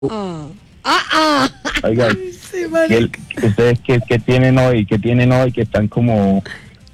Oiga, Sí, ustedes que tienen hoy, que están como...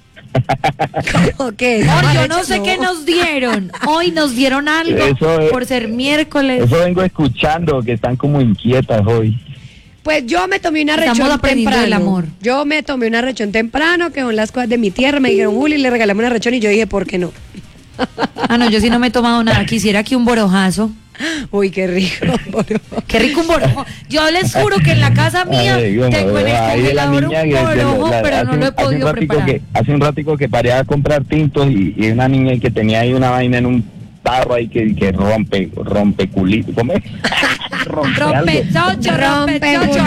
¿Qué? Amor, yo no sé qué nos dieron. Hoy nos dieron algo por ser miércoles. Eso vengo escuchando, que están como inquietas hoy. Pues yo me tomé una Estamos rechón aprendiendo temprano. del amor. Yo me tomé una rechón temprano, que son las cosas de mi tierra. Me dijeron, Juli, le regalamos una rechón y yo dije, ¿por qué no? Ah, no, yo sí no me he tomado nada. Quisiera aquí un borojazo. Uy, qué rico. Qué rico un borojo. Yo les juro que en la casa mía tengo en el congelador un borojo, pero no lo he podido preparar. Hace un ratico que paré a comprar tintos y una niña que tenía ahí una vaina en un tarro ahí que rompe culito. ¿Cómo es? Rompe chocho. A mí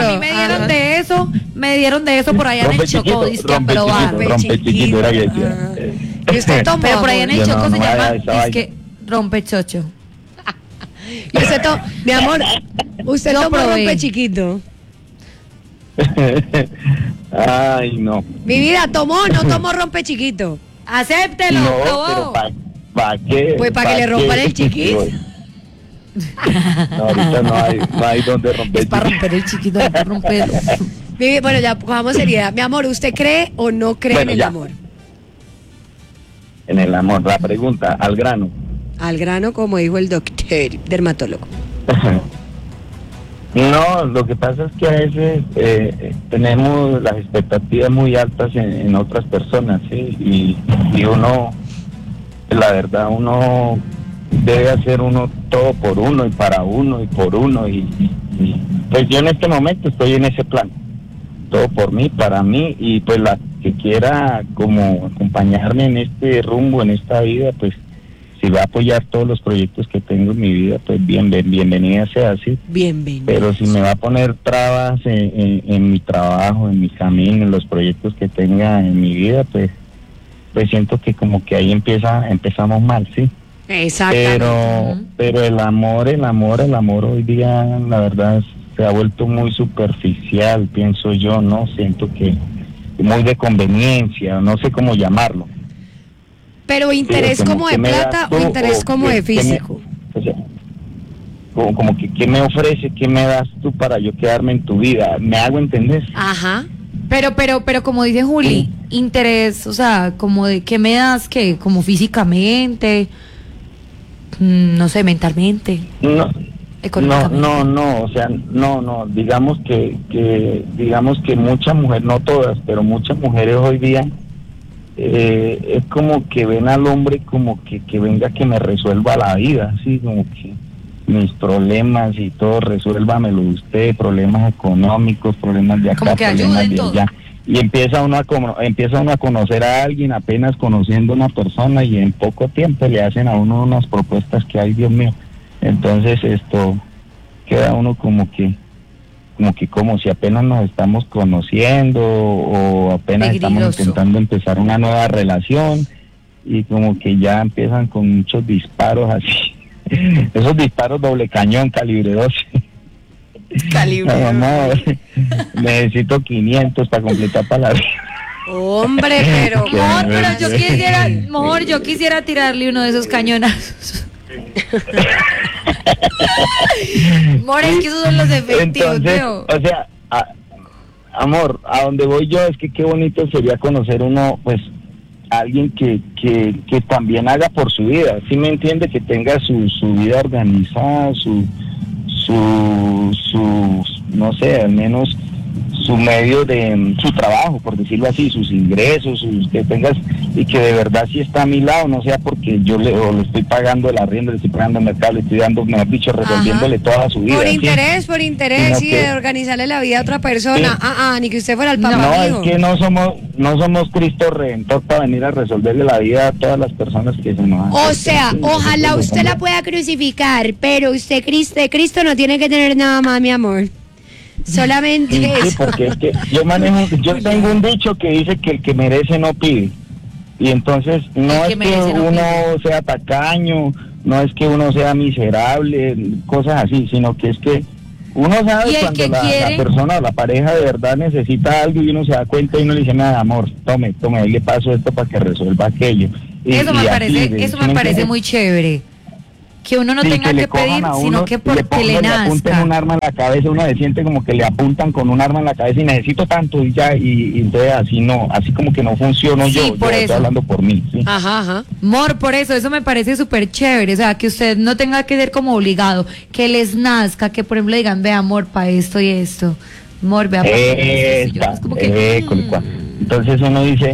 me dieron de eso por allá en el Chocó, dizque a probar. Rompe chiquito, era que decía. ¿Y usted tomó? Pero por allá en el Yo Chocó no se vaya a llama, esa dizque rompe chocho. ¿Y usted tomó? Mi amor, usted Yo tomó probé. rompe chiquito. Ay, no. Mi vida, ¿tomó o no tomó rompe chiquito? Acéptelo, No, probó. pero ¿para qué? Pues para que le rompan el chiquis. No, ahorita no hay donde romper. Es para romper el chiquito, no para romperlo. Bueno, ya cojamos seriedad. Mi amor, ¿usted cree o no cree Bueno, en el ya. amor? En el amor, la pregunta, al grano. Al grano, como dijo el doctor dermatólogo. No, lo que pasa es que a veces tenemos las expectativas muy altas en otras personas, ¿sí? Y uno, la verdad, uno debe hacer uno todo por uno y para uno y por uno. Y pues yo en este momento estoy en ese plan. Todo por mí, para mí, y pues la que quiera como acompañarme en este rumbo, en esta vida, pues si va a apoyar todos los proyectos que tengo en mi vida, pues bienvenida sea así. Bienvenido. Pero si me va a poner trabas en mi trabajo, en mi camino, en los proyectos que tenga en mi vida, pues siento que como que ahí empezamos mal, ¿sí? Exacto. Pero el amor hoy día, la verdad, se ha vuelto muy superficial, pienso yo, ¿no? Siento que muy de conveniencia, no sé cómo llamarlo. Pero interés Sí, como de ¿qué me das plata tú? o interés como de físico. O sea, como que ¿qué me ofrece, qué me das tú para yo quedarme en tu vida? ¿Me hago entender? Ajá. Pero como dice Juli, interés, o sea, como de qué me das, que como físicamente, no sé, mentalmente, No, económicamente. o sea, no, digamos que muchas mujeres, no todas, pero muchas mujeres hoy día es como que ven al hombre como que venga que me resuelva la vida, así como que mis problemas y todo, resuélvamelo usted, problemas económicos, problemas de acá, Como que problemas ayude en de todo. allá. Y empieza uno a conocer a alguien apenas conociendo a una persona y en poco tiempo le hacen a uno unas propuestas que hay, Dios mío. Entonces esto queda uno como si apenas nos estamos conociendo o apenas estamos Peligroso. intentando empezar una nueva relación y como que ya empiezan con muchos disparos así. Esos disparos doble cañón, calibre 12. Calibre. Amor, necesito 500 para completar para la vida. Hombre, pero Mejor yo quisiera tirarle uno de esos cañonazos. Amor, es que esos son los efectivos, Entonces, Teo. o sea, amor, a donde voy yo es que qué bonito sería conocer uno, pues, alguien que también haga por su vida, ¿sí me entiende? Que tenga su vida organizada, su no sé, al menos su medio de su trabajo, por decirlo así, sus ingresos, que tengas, y que de verdad sí está a mi lado, no sea porque yo le estoy pagando el arriendo, le estoy pagando el mercado, le estoy dando, mejor dicho, resolviéndole toda su vida. por ¿sí? interés, Sino y que- de organizarle la vida a otra persona. Sí. Ni que usted fuera el No, papá es que no somos Cristo Redentor para venir a resolverle la vida a todas las personas que se nos han. O sea, ojalá usted la pueda crucificar, pero usted de Cristo no tiene que tener nada más, mi amor. Solamente Sí, eso. porque es que yo tengo un dicho que dice que el que merece no pide. Y entonces no El que es que merece no uno sea tacaño, no es que uno sea miserable, cosas así, sino que es que uno sabe Y el cuando que la quiere- persona o la pareja de verdad necesita algo y uno se da cuenta y uno le dice, nada, amor, tome, ahí le paso esto para que resuelva aquello. Y Eso me así, parece ¿sí me muy entiendes? chévere. Que uno no Sí, tenga le que cojan pedir, a uno, sino que porque le le apunten nazca. un arma en la cabeza, uno se siente como que le apuntan con un arma en la cabeza y necesito tanto y ya, y entonces así no, así como que no funciono Sí, yo por estoy eso. hablando por mí, ¿sí? Ajá, ajá. Mor, por eso me parece súper chévere, o sea, que usted no tenga que ser como obligado, que les nazca, que por ejemplo digan, ve amor, para esto y esto, amor, vea para esto, y yo, es como que, Entonces uno dice,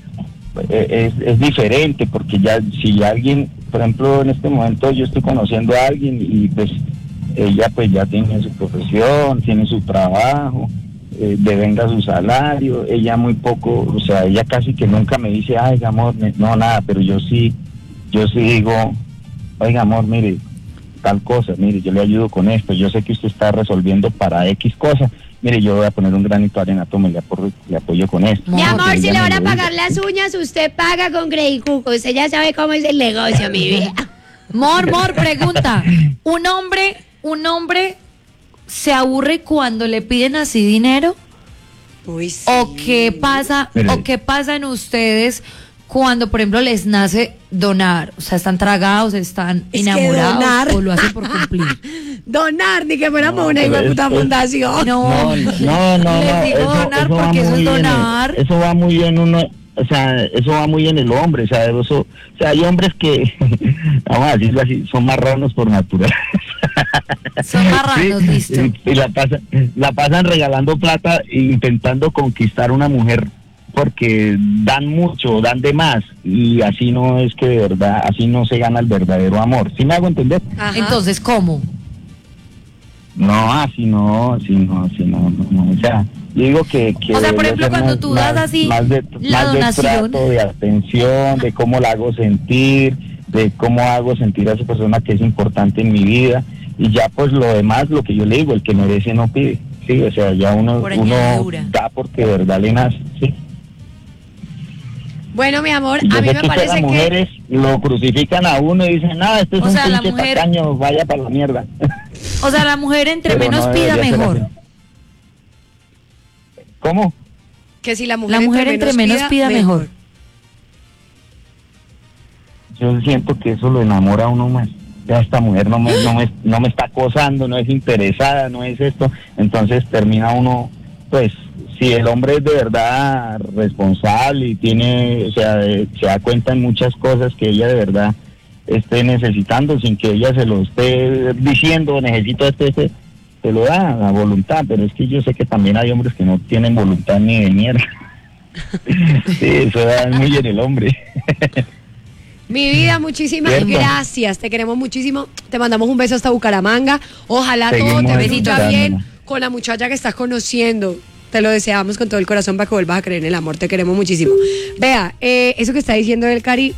es diferente, porque ya si alguien, por ejemplo, en este momento yo estoy conociendo a alguien y pues ella pues ya tiene su profesión, tiene su trabajo, devenga su salario, ella muy poco, o sea, ella casi que nunca me dice, ay amor, no nada, pero yo sí digo, oiga amor, mire, tal cosa, mire, yo le ayudo con esto, yo sé que usted está resolviendo para X cosa, mire, yo voy a poner un granito de arena, tome, le apoyo con esto. Mi amor, Que si ella le me van a lo pagar diga. las uñas, usted paga con Credit Cuco. Usted ya sabe cómo es el negocio, mi vida. Mor, pregunta, ¿un hombre se aburre cuando le piden así dinero? Uy, sí. ¿O qué pasa, Mire. o qué pasa en ustedes cuando, por ejemplo, les nace donar? O sea, ¿están tragados, están Es que enamorados donar. o lo hacen por cumplir? Donar, ni que fuéramos No, una pero hijo de puta es- fundación. No, Les digo donar porque eso es donar. Eso va muy bien uno, o sea, eso va muy en el hombre, o sea, hay hombres que, vamos a decirlo así, son marranos por naturaleza. Son marranos, listo. Y la pasan regalando plata e intentando conquistar una mujer porque dan mucho, dan de más, y así no es que de verdad, así no se gana el verdadero amor. ¿Sí me hago entender? Ajá. Entonces, ¿cómo? No, así no, o sea, yo digo que O sea, por debe ejemplo, ser cuando tú das así más de la donación. trato, de atención, de cómo la hago sentir, de cómo hago sentir a esa persona que es importante en mi vida, y ya pues lo demás, lo que yo le digo, el que merece no pide, sí, o sea, ya uno Por añadidura. da porque de verdad le nace, sí. Bueno, mi amor, Y yo a mí sé me que ustedes, parece las que... mujeres lo crucifican a uno y dicen, nada, este es O un sea, la pinche mujer- tacaño, vaya para la mierda. O sea, la mujer entre Pero menos no pida debería ser mejor. así. ¿Cómo? Que si la La mujer entre menos pida mejor. Yo siento que eso lo enamora a uno más. Ya esta mujer no me está acosando, no es interesada, no es esto. Entonces termina uno, pues, si el hombre es de verdad responsable y tiene, o sea, se da cuenta en muchas cosas que ella de verdad esté necesitando sin que ella se lo esté diciendo, necesito este, se lo da a voluntad, pero es que yo sé que también hay hombres que no tienen voluntad ni de mierda. Sí, eso da muy en el hombre. Mi vida, muchísimas ¿Cierto? gracias. Te queremos muchísimo. Te mandamos un beso hasta Bucaramanga. Ojalá todo Seguimos te fluya escuchándola. bien con la muchacha que estás conociendo. Te lo deseamos con todo el corazón para que vuelvas a creer en el amor. Te queremos muchísimo. Vea, eso que está diciendo el Cari,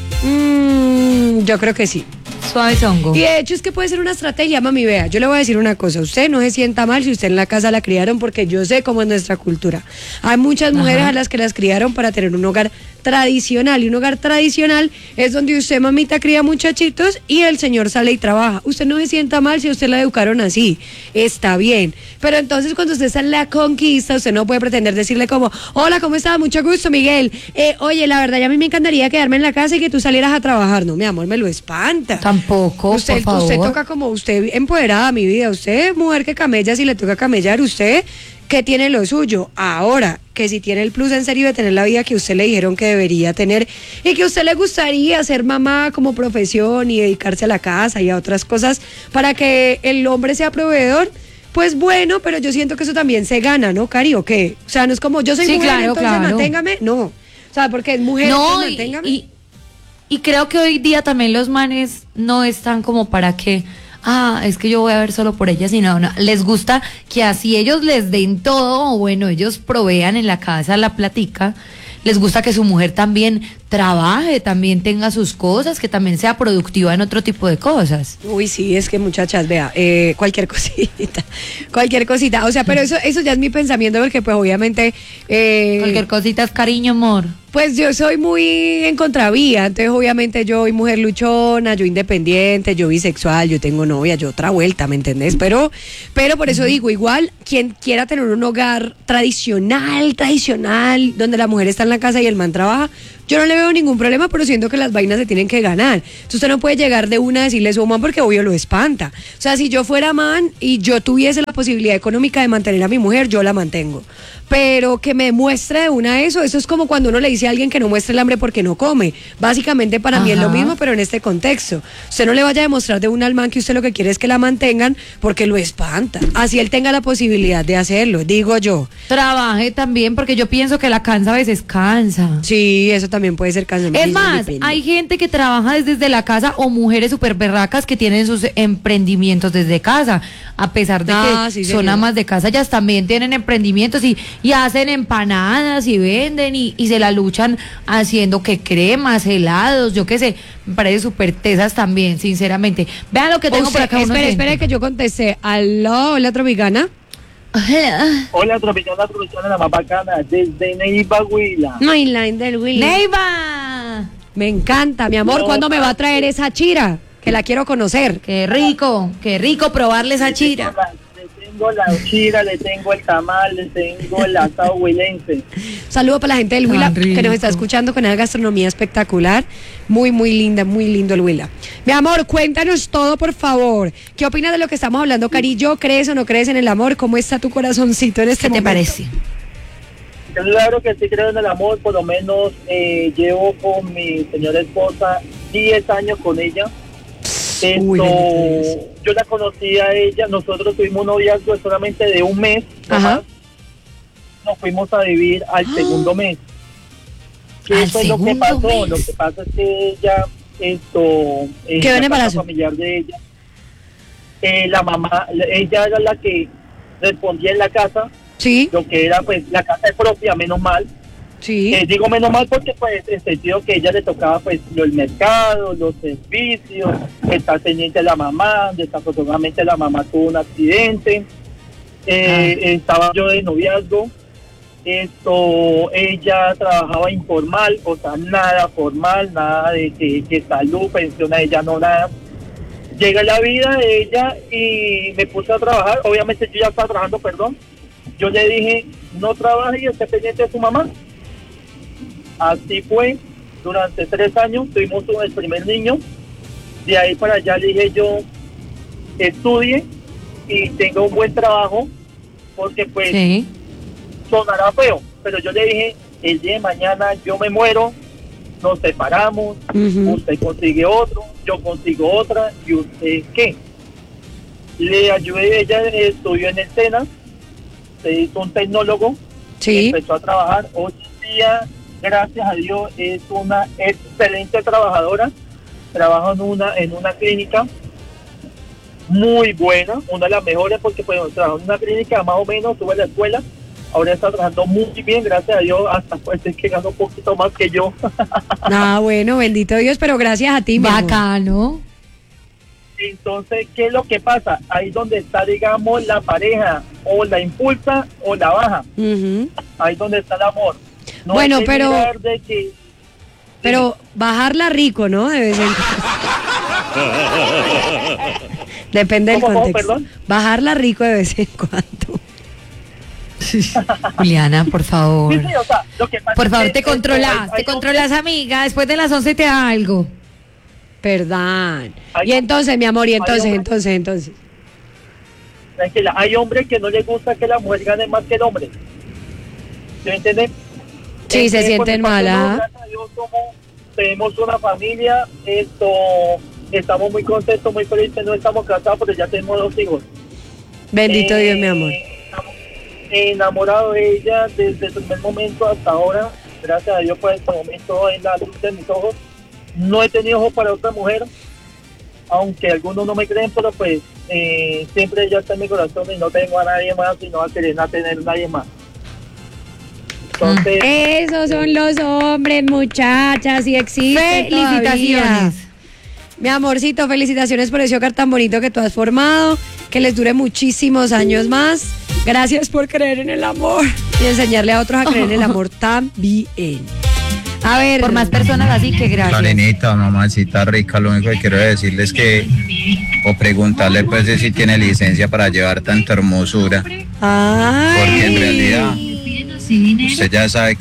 yo creo que sí. Suave zongo. Y de hecho es que puede ser una estrategia, mami, vea, yo le voy a decir una cosa, usted no se sienta mal si usted en la casa la criaron porque yo sé cómo es nuestra cultura. Hay muchas mujeres Ajá. a las que las criaron para tener un hogar tradicional y un hogar tradicional es donde usted, mamita, cría muchachitos y el señor sale y trabaja. Usted no se sienta mal si a usted la educaron así, está bien. Pero entonces cuando usted está en la conquista, usted no puede pretender decirle como, hola, ¿cómo estás? Mucho gusto, Miguel. Oye, la verdad, ya a mí me encantaría quedarme en la casa y que tú salieras a trabajar. No, mi amor, me lo espanta. Tampoco, Usted, por favor. usted toca como usted empoderada, mi vida. Usted, mujer que camella, si le toca camellar, usted que tiene lo suyo. Ahora, que si tiene el plus en serio de tener la vida que usted le dijeron que debería tener y que a usted le gustaría ser mamá como profesión y dedicarse a la casa y a otras cosas para que el hombre sea proveedor, pues bueno, pero yo siento que eso también se gana, ¿no, Cari? ¿O qué? O sea, no es como yo soy Sí, mujer, claro, entonces claro. manténgame. No. O sea, porque es mujer, No, entonces manténgame. y creo que hoy día también los manes no están como para que, es que yo voy a ver solo por ellas, sino no, les gusta que así ellos les den todo, o bueno, ellos provean en la casa la platica, les gusta que su mujer también trabaje, también tenga sus cosas, que también sea productiva en otro tipo de cosas. Uy, sí, es que muchachas, vea, cualquier cosita, o sea, pero eso ya es mi pensamiento porque pues obviamente... Cualquier cosita es cariño, amor. Pues yo soy muy en contravía, entonces obviamente yo soy mujer luchona, yo independiente, yo bisexual, yo tengo novia, yo otra vuelta, ¿me entendés? Pero por eso digo, igual, quien quiera tener un hogar tradicional, donde la mujer está en la casa y el man trabaja, yo no le veo ningún problema, pero siento que las vainas se tienen que ganar. Entonces usted no puede llegar de una a decirle eso a un man porque obvio lo espanta. O sea, si yo fuera man y yo tuviese la posibilidad económica de mantener a mi mujer, yo la mantengo. Pero que me muestre de una eso es como cuando uno le dice a alguien que no muestre el hambre porque no come. Básicamente para mí es lo mismo, pero en este contexto. Usted no le vaya a demostrar de una al man que usted lo que quiere es que la mantengan porque lo espanta. Así él tenga la posibilidad de hacerlo, digo yo. Trabaje también, porque yo pienso que la cansa a veces cansa. Sí, eso también puede ser cansado. Es más, hay gente que trabaja desde la casa o mujeres súper berracas que tienen sus emprendimientos desde casa. A pesar de que sí, son amas de casa, ellas también tienen emprendimientos y hacen empanadas y venden y se la luchan haciendo que cremas, helados, yo qué sé. Me parece súper tesas también, sinceramente. Vean lo que tengo por acá. Espere que yo contesté. Aló, hola Tropicana. Hola, Tropicana, la más bacana, desde Neiva, Huila. Mainline del Willy. ¡Neiva! Me encanta, mi amor. ¿Cuándo me va a traer esa chira? Que la quiero conocer. Qué rico probarle esa chira. Le tengo la chira, le tengo el tamal, le tengo el asado huilense. Saludo para la gente del Huila que nos está rico. escuchando con una gastronomía espectacular. Muy, muy linda, muy lindo el Huila. Mi amor, cuéntanos todo, por favor. ¿Qué opinas de lo que estamos hablando, Carillo? ¿Crees o no crees en el amor? ¿Cómo está tu corazoncito en este ¿Qué te momento? parece? Claro que sí creo en el amor, por lo menos llevo con mi señora esposa 10 años con ella. Uy, bendito Dios. Yo la conocí a ella, nosotros tuvimos un noviazgo solamente de un mes, Ajá. nos fuimos a vivir al segundo mes. ¿Qué ¿Al fue lo que segundo pasó? mes? Lo que pasa es que ella, Quedó en la casa embarazo. familiar de ella, la mamá, ella era la que respondía en la casa, Sí, lo que era pues la casa es propia, menos mal. sí. Digo menos mal porque pues en sentido que ella le tocaba pues el mercado, los servicios, estar pendiente de la mamá. Desafortunadamente la mamá tuvo un accidente, estaba yo de noviazgo, ella trabajaba informal, o sea nada formal, nada de que salud, pensión a ella, no nada. Llega la vida de ella y me puse a trabajar, obviamente yo ya estaba trabajando, perdón. Yo le dije, no trabaje y esté pendiente de su mamá. Así fue, durante 3 años tuvimos el primer niño. De ahí para allá le dije yo, estudie y tenga un buen trabajo, porque pues Sí. sonará feo, pero yo le dije, el día de mañana yo me muero, nos separamos, Ujú. usted consigue otro, yo consigo otra, ¿y usted qué? Le ayudé, ella estudió en el SENA, se hizo un tecnólogo, Sí. empezó a trabajar. Hoy en día, gracias a Dios, es una excelente trabajadora, trabaja en una clínica muy buena, una de las mejores, porque pues trabaja en una clínica más o menos, tuve la escuela, ahora está trabajando muy bien, gracias a Dios, hasta pues es que gana un poquito más que yo. Ah, bueno, bendito Dios, pero gracias a ti, mi amor. Bacano. Entonces, ¿qué es lo que pasa? Ahí donde está, digamos, la pareja, o la impulsa o la baja, Ujú. ahí donde está el amor. No Bueno, hay que pero- mirar de que, Pero bajarla rico, ¿no? De vez en Depende del ¿Cómo, contexto. perdón? Bajarla rico de vez en cuando. Juliana, por favor. sí, o sea, lo que pasa Por es favor, que te controlas, hay te controlas, amiga. Después de las 11 te da algo. Perdón. Hay- Y entonces, mi amor, y entonces, hombres- entonces. Tranquila, hay hombres que no les gusta que la mujer gane más que el hombre. ¿Sí me entienden? Sí, se por sienten mi parte, mal, no, ¿ah? gracias a Dios tenemos una familia, estamos muy contentos, muy felices, no estamos casados, pero ya tenemos 2 hijos. Bendito Dios, mi amor. Enamorado de ella desde el primer momento hasta ahora, gracias a Dios por este momento en la luz de mis ojos. No he tenido ojos para otra mujer, aunque algunos no me creen, pero pues siempre ella está en mi corazón y no tengo a nadie más y no va a querer a tener nadie más. Entonces, Esos son los hombres, muchachas, y existen todavía. Felicitaciones. Mi amorcito, felicitaciones por ese hogar tan bonito que tú has formado, que les dure muchísimos años más. Gracias por creer en el amor y enseñarle a otros a creer en el amor también. A ver, Por más personas así que gracias. Karenita, mamacita rica, lo único que quiero decirles que, o preguntarle pues de si tiene licencia para llevar tanta hermosura, Ay. porque en realidad usted ya sabe que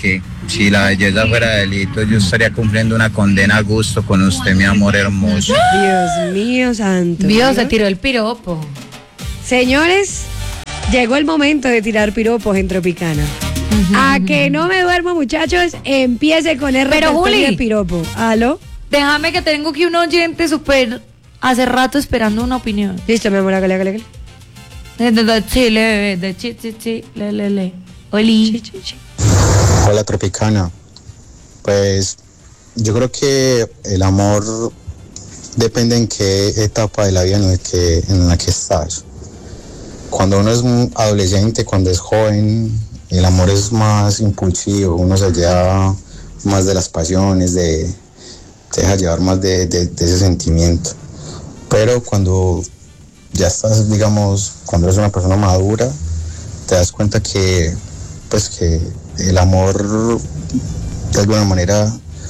Si la belleza fuera delito, yo estaría cumpliendo una condena a gusto con usted, mi amor hermoso. Dios mío santo. Dios, se tiró el piropo. Señores, llegó el momento de tirar piropos en Tropicana. A que no me duermo, muchachos, empiece con el Pero, Juli, de piropo. ¿Aló? Déjame que tengo aquí un oyente súper hace rato esperando una opinión. Listo, mi amor, hágale. De Chile, de Chile. Oli. Hola Tropicana, pues yo creo que el amor depende en qué etapa de la vida en la que estás. Cuando uno es un adolescente, cuando es joven, el amor es más impulsivo, uno se lleva más de las pasiones, se deja llevar más de ese sentimiento. Pero cuando ya estás, digamos, cuando eres una persona madura, te das cuenta que el amor de alguna manera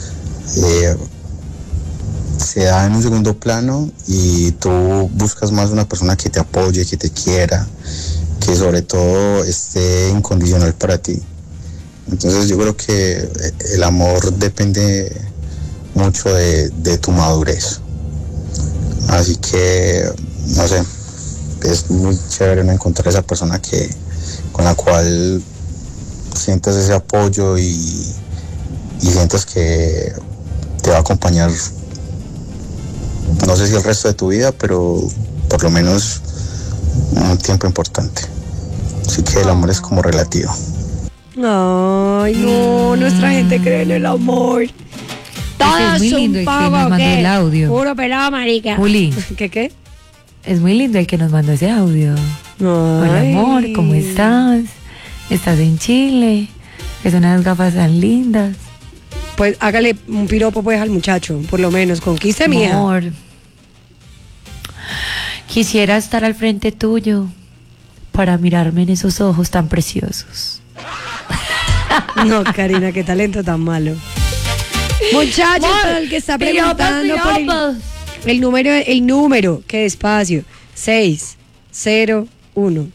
se da en un segundo plano y tú buscas más una persona que te apoye, que te quiera, que sobre todo esté incondicional para ti. Entonces yo creo que el amor depende mucho de tu madurez. Así que, no sé, es muy chévere no encontrar esa persona con la cual sientes ese apoyo y sientes que te va a acompañar, no sé si el resto de tu vida, pero por lo menos un tiempo importante. Así que el amor es como relativo. Ay, no, nuestra gente cree en el amor. Todos Es muy lindo el que nos mandó el audio. Puro pelado, marica. Juli, ¿Qué? es muy lindo el que nos mandó ese audio. Hola Ay. amor, ¿cómo estás? ¿Estás en Chile? Es unas gafas tan lindas. Pues hágale un piropo pues al muchacho, por lo menos, conquiste mi hija. Amor, quisiera estar al frente tuyo para mirarme en esos ojos tan preciosos. No, Karina, qué talento tan malo. Muchachos, Amor, para el que está piropos, preguntando por piropos. el número, que despacio, 601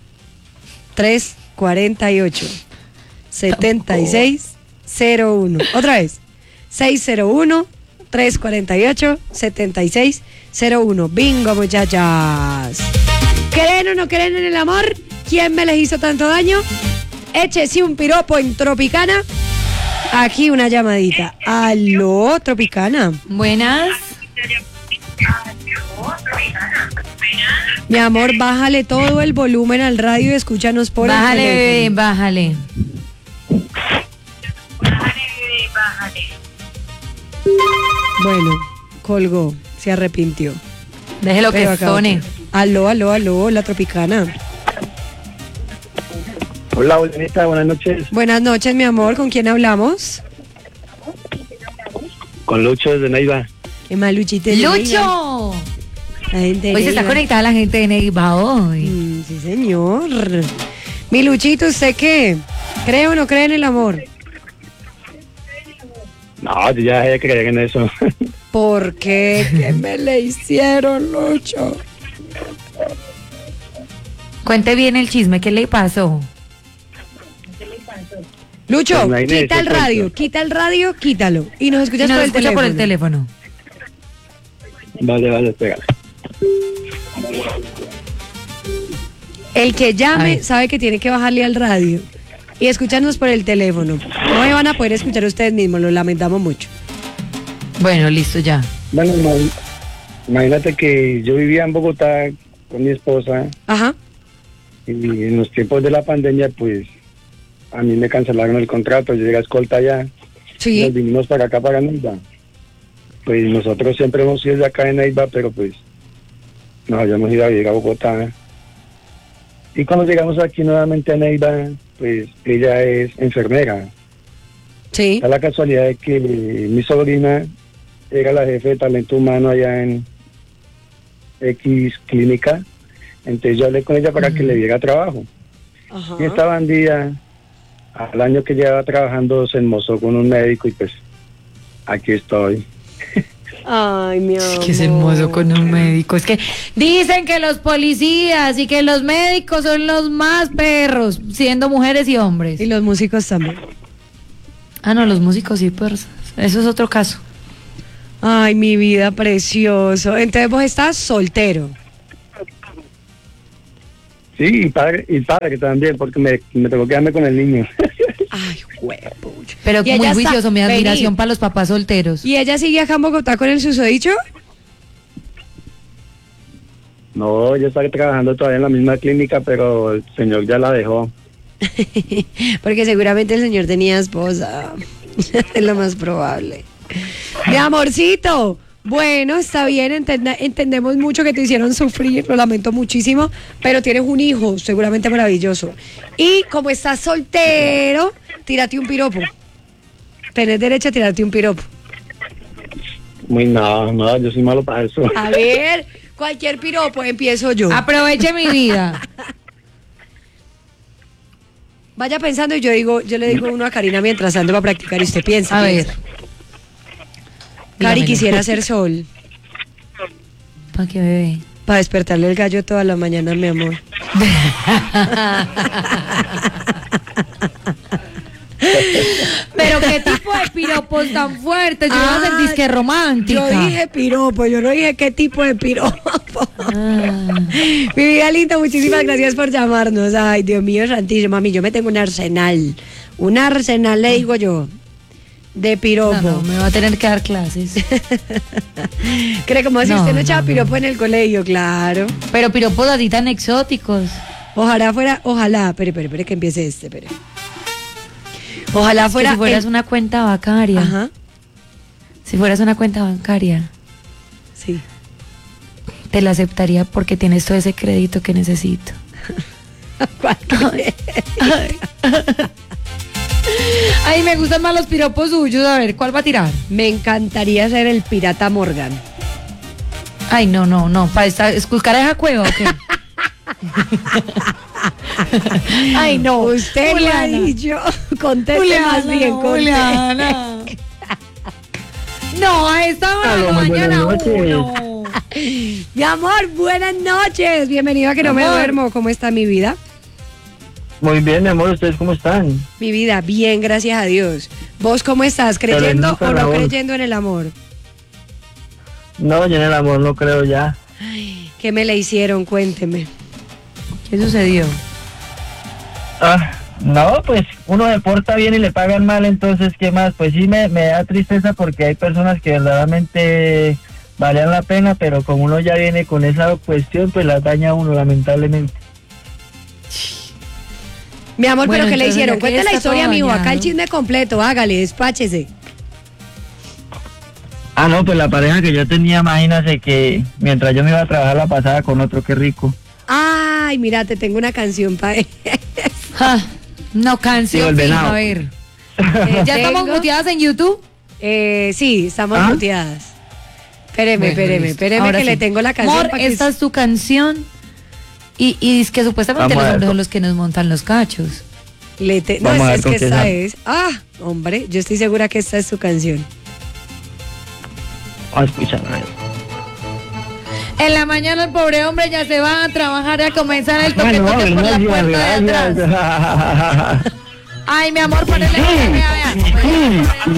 348 7601. Otra vez, 601 348 7601. Bingo, muchachas. ¿Creen o no creen en el amor? ¿Quién me les hizo tanto daño? Échese un piropo en Tropicana. Aquí una llamadita. Aló, Tropicana. Buenas. Mi amor, bájale todo el volumen al radio y escúchanos por Bájale, el bebé, teléfono. bájale. Bueno, colgó, se arrepintió. Déjelo que Pero acá sone. otro. Aló, la Tropicana. Hola, Bonita, buenas noches. Buenas noches, mi amor, ¿con quién hablamos? Con Lucho desde Neiva. ¿Qué más, Luchito? de Neiva? ¡Lucho! La gente de Hoy se está Neiva. conectada la gente de Neiva hoy. Sí, señor. Mi Luchito, ¿usted qué? ¿Cree o no cree en el amor? No, yo ya dejé de creer en eso. ¿Por qué? ¿Qué me le hicieron, Lucho? Cuente bien el chisme, ¿qué le pasó? Lucho, Pues imagínese, quita el cuento. radio, quítalo. Y nos Y escuchas nos por el escucha teléfono. por el teléfono. Vale, espera. El que A llame ver. sabe que tiene que bajarle al radio y escucharnos por el teléfono. No me van a poder escuchar ustedes mismos, lo lamentamos mucho. Bueno, listo ya. Bueno, imagínate que yo vivía en Bogotá con mi esposa Ajá. y en los tiempos de la pandemia, pues a mí me cancelaron el contrato, yo llegué a escolta allá, nos Sí. vinimos para acá, para Neiva. Pues nosotros siempre hemos sido de acá de Neiva, pero pues nos habíamos ido a vivir a Bogotá. Y cuando llegamos aquí nuevamente a Neiva, pues ella es enfermera. Sí. Da la casualidad de que mi sobrina era la jefe de talento humano allá en X clínica. Entonces yo hablé con ella para que le diera trabajo. Ajá. Y esta bandida, al año que llevaba trabajando, se enmozó con un médico y pues aquí estoy. Ay, mi amor. Que es hermoso con un médico. Es que dicen que los policías y que los médicos son los más perros, siendo mujeres y hombres. Y los músicos también. Ah, no, los músicos sí, pues eso es otro caso. Ay, mi vida, precioso. Entonces vos estás soltero. Sí, y padre también, porque me tocó quedarme con el niño. Ay, huepucha. Pero Y muy ella está- juicioso, mi admiración vení. para los papás solteros. ¿Y ella sigue acá en Bogotá con el susodicho? No, yo estaba trabajando todavía en la misma clínica, pero el señor ya la dejó. Porque seguramente el señor tenía esposa. Es lo más probable. Mi amorcito. Bueno, está bien, entendemos mucho que te hicieron sufrir, lo lamento muchísimo, pero tienes un hijo seguramente maravilloso. Y como estás soltero, tírate un piropo. Tenés derecho a tirarte un piropo. No, yo soy malo para eso. A ver, cualquier piropo, empiezo yo. Aproveche mi vida. Vaya pensando y yo le digo uno a Karina mientras ando para practicar y usted piensa. A ver. Cari, Dígamelo. quisiera hacer sol ¿Para qué, bebé? para despertarle el gallo toda la mañana, mi amor. Pero qué tipo de piropos tan fuertes. Yo iba a hacer disque romántica. Yo dije piropo, yo no dije qué tipo de piropo. Ah. Mi vida linda, muchísimas gracias por llamarnos. Ay, Dios mío, santísimo, mami, yo me tengo un arsenal. Un arsenal, le digo yo, de piropo. No, me va a tener que dar clases. ¿Cree como si No, usted no no, echaba no. piropo en el colegio? Claro. Pero piropos así tan exóticos. Ojalá fuera, ojalá, espere que empiece espere. Ojalá Que fuera. si fueras una cuenta bancaria. Ajá, Si fueras una cuenta bancaria, sí. te la aceptaría porque tienes todo ese crédito que necesito. Ay, me gustan más los piropos suyos. A ver, ¿cuál va a tirar? Me encantaría ser el pirata Morgan. Ay, no. ¿Para esculcar esa cueva o qué? Ay, no, usted le ha Juliana. dicho. Conteste más bien, conteste. Juliana. No, a esta hora Aló, no, muy mañana buenas noches. uno. Mi amor, buenas noches. Bienvenido a Que No Me Amor. Duermo. ¿Cómo está mi vida? Muy bien, mi amor, ¿ustedes cómo están? Mi vida, bien, gracias a Dios. ¿Vos cómo estás? ¿Creyendo Excelente, o no Raúl. creyendo en el amor? No, yo en el amor no creo ya. ¿Qué me le hicieron? Cuénteme. ¿Qué sucedió? No, pues uno se porta bien y le pagan mal, entonces, ¿qué más? Pues sí me da tristeza porque hay personas que verdaderamente valían la pena, pero como uno ya viene con esa cuestión, pues la daña a uno, lamentablemente. Mi amor, Bueno, ¿pero qué le entonces, hicieron? ya que Cuente la está historia, todo amigo. Acá el dañado. chisme completo. Hágale, despáchese. No, pues la pareja que yo tenía, imagínate que mientras yo me iba a trabajar la pasada con otro, qué rico. Ay, mira, te tengo una canción para él. Ja, no, Digo, canción el fija, venado. a ver. ¿Ya estamos muteadas en YouTube? Sí, estamos ¿Ah? muteadas. Espéreme Listo. que Ahora le sí. tengo la canción Amor, para que... esta es tu canción. Y es que supuestamente Vamos los a ver hombres con- son los que nos montan los cachos. No, Vamos a ver es con que qué esta sale. es... hombre, yo estoy segura que esta es su canción. Vamos a escuchar, a ver. En la mañana el pobre hombre ya se va a trabajar a comenzar el toque Bueno, toque por la gracias, puerta de atrás. gracias. Ay, mi amor, ponele. Vea.